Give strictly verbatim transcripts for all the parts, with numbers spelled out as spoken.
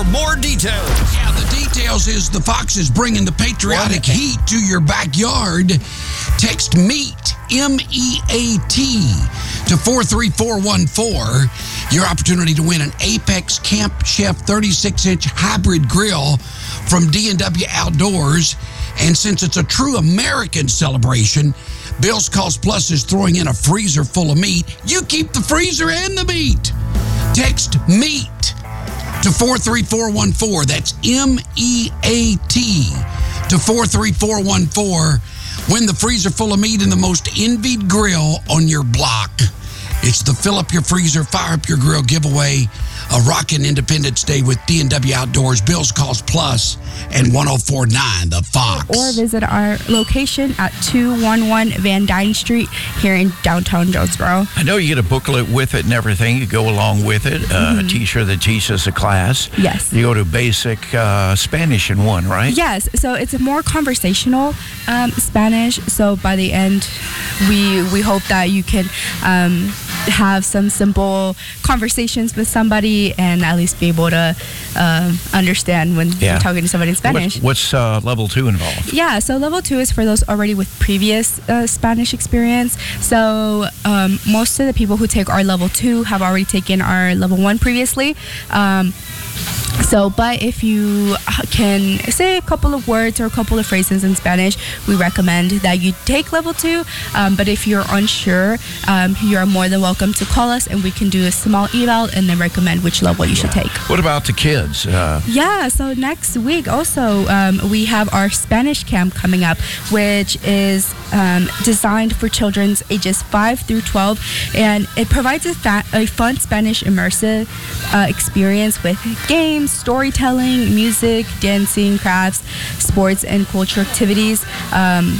for more details. Yeah, the details is the Fox is bringing the patriotic heat to your backyard. Text MEAT, M E A T, to four three four one four. Your opportunity to win an Apex Camp Chef thirty-six inch hybrid grill from D and W Outdoors. And since it's a true American celebration, Bill's Cost Plus is throwing in a freezer full of meat. You keep the freezer and the meat. Text MEAT to four three four one four. That's M E A T to four three four one four. Win the freezer full of meat and the most envied grill on your block. It's the Fill Up Your Freezer, Fire Up Your Grill giveaway. A rockin' Independence Day with D and W Outdoors, Bill's Cost Plus, and one oh four point nine The Fox. Or visit our location at two eleven Van Dyne Street here in downtown Jonesboro. I know you get a booklet with it and everything. You go along with it. Uh, Mhm. A t-shirt that teaches a class. Yes. You go to basic uh, Spanish in one, right? Yes, so it's a more conversational um, Spanish. So by the end, we we hope that you can um, have some simple conversations with somebody and at least be able to uh, understand when Yeah. you're talking to somebody in Spanish. What, what's uh, level two involved? Yeah, so level two is for those already with previous uh, Spanish experience. So um, most of the people who take our level two have already taken our level one previously. Um, so, but if you can say a couple of words or a couple of phrases in Spanish, we recommend that you take level two. Um, but if you're unsure, um, you are more than welcome to call us and we can do a small eval and then recommend which level you should take. What about the kids? Uh, Yeah, so next week also um, we have our Spanish camp coming up, which is um, designed for children's ages five through twelve, and it provides a, fa- a fun Spanish immersive uh, experience with games, storytelling, music, dancing, crafts, sports, and cultural activities, um,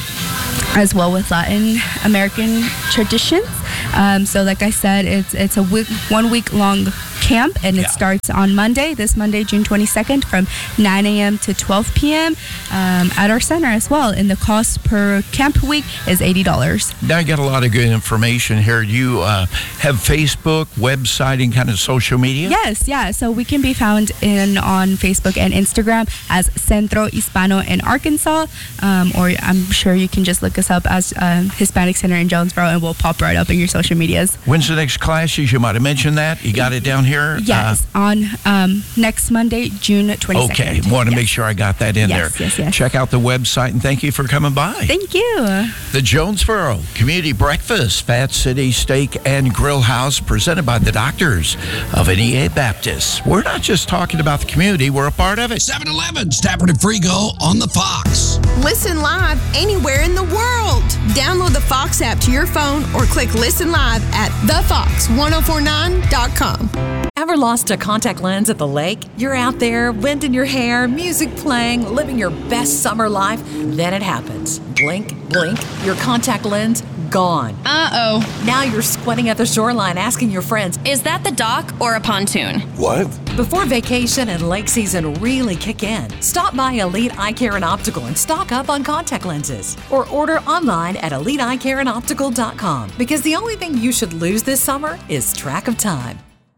as well with Latin American traditions. Um, so like I said, it's it's a week, one week long camp, and it Yeah. starts on Monday, this Monday, June twenty-second, from nine a.m. to twelve p.m. Um, at our center as well. And the cost per camp week is eighty dollars. now you got a lot of good information here. You uh, have Facebook, website, and kind of social media? Yes, yeah. So we can be found in on Facebook and Instagram as Centro Hispano in Arkansas, um, or I'm sure you can just look us up as um, Hispanic Center in Jonesboro, and we'll pop right up in your social medias. When's the next classes? You might have mentioned that. You got it down here? Yes, on um, next Monday, June Uh, twenty-second. okay. Want to Yes. make sure I got that in Yes, there. yes, yes. Check out the website, and thank you for coming by. Thank you. The Jonesboro Community Breakfast, Fat City Steak and Grill House, presented by the doctors of N E A Baptist. We're not just talking about the community, we're a part of it. seven eleven, Stafford and Frigo on the Fox. Listen live anywhere in the world. Download the Fox app to your phone or click Listen Live at the fox ten forty-nine dot com. Ever lost a contact lens at the lake? You're out there, wind in your hair, music playing, living your best summer life. Then it happens. Blink, blink, your contact lens gone. Uh-oh. Now you're squatting at the shoreline asking your friends, Is that the dock or a pontoon? What? before vacation and lake season really kick in, stop by Elite Eye Care and Optical and stock up on contact lenses. Or order online at elite eye care and optical dot com, because the only thing you should lose this summer is track of time.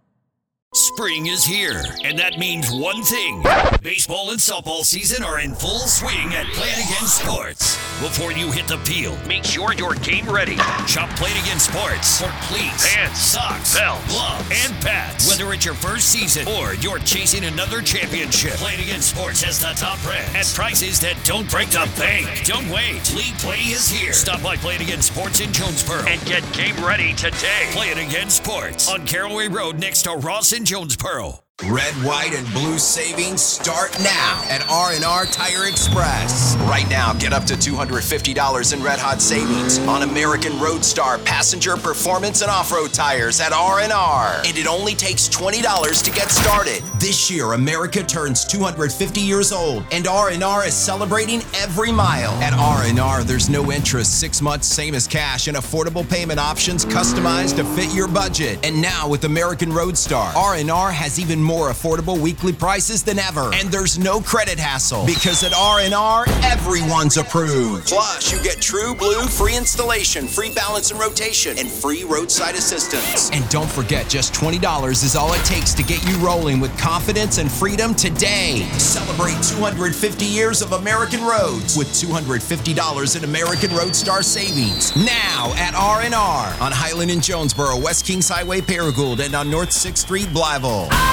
Spring is here, and that means one thing. Baseball and softball season are in full swing at Play It Again Sports. Before you hit the field, make sure you're game ready. Shop Play It Again Sports for cleats, pants, socks, belts, gloves, and pads. Whether it's your first season or you're chasing another championship, Play It Again Sports has the top brands at prices that don't break the bank. Don't wait. League Play is here. Stop by Play It Again Sports in Jonesboro and get game ready today. Play It Again Sports on Caraway Road next to Ross and Jonesboro. Red, white, and blue savings start now at R and R Tire Express. Right now, get up to two hundred fifty dollars in red hot savings on American Roadstar passenger performance and off-road tires at R and R. And it only takes twenty dollars to get started. This year, America turns two hundred fifty years old, and R and R is celebrating every mile. At R and R, there's no interest, six months, same as cash, and affordable payment options customized to fit your budget. And now with American Roadstar, R and R has even more affordable weekly prices than ever. And there's no credit hassle because at R and R, everyone's approved. Plus, you get True Blue free installation, free balance and rotation, and free roadside assistance. And don't forget, just twenty dollars is all it takes to get you rolling with confidence and freedom today. Celebrate two hundred fifty years of American roads with two hundred fifty dollars in American Roadstar savings. Now at R and R on Highland and Jonesboro, West Kings Highway, Paragould, and on North sixth Street, Blytheville.